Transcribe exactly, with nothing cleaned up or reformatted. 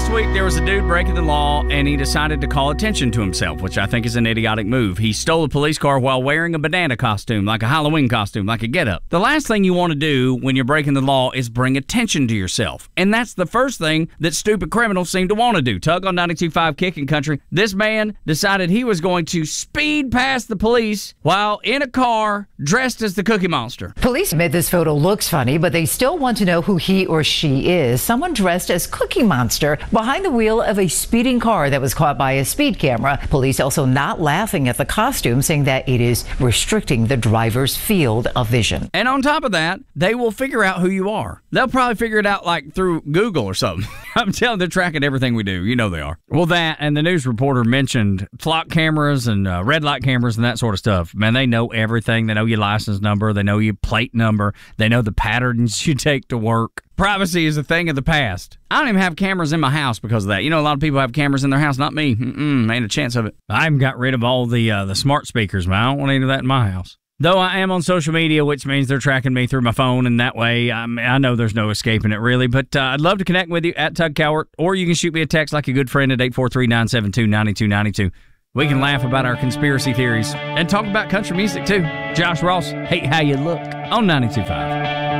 Last week, there was a dude breaking the law, and he decided to call attention to himself, which I think is an idiotic move. He stole a police car while wearing a banana costume, like a Halloween costume, like a getup. The last thing you want to do when you're breaking the law is bring attention to yourself. And that's the first thing that stupid criminals seem to want to do. Tug on ninety-two point five Kicking Country. This man decided he was going to speed past the police while in a car dressed as the Cookie Monster. Police admit this photo looks funny, but they still want to know who he or she is. Someone dressed as Cookie Monster behind the wheel of a speeding car that was caught by a speed camera. Police also not laughing at the costume, saying that it is restricting the driver's field of vision. And on top of that, they will figure out who you are. They'll probably figure it out like through Google or something. I'm telling you, they're tracking everything we do. You know they are. Well, that and the news reporter mentioned flock cameras and uh, red light cameras and that sort of stuff. Man, they know everything. They know your license number. They know your plate number. They know the patterns you take to work. Privacy is a thing of the past. I don't even have cameras in my house because of that. You know, a lot of people have cameras in their house. Not me. Mm-mm, ain't a chance of it. I even got rid of all the uh, the smart speakers, man. I don't want any of that in my house. Though I am on social media, which means they're tracking me through my phone, and that way I, mean, I know there's no escaping it, really. But uh, I'd love to connect with you at Tug Cowart, or you can shoot me a text like a good friend at eight four three, nine seven two, nine two nine two. We can laugh about our conspiracy theories and talk about country music, too. Josh Ross, Hate How You Look on ninety-two point five.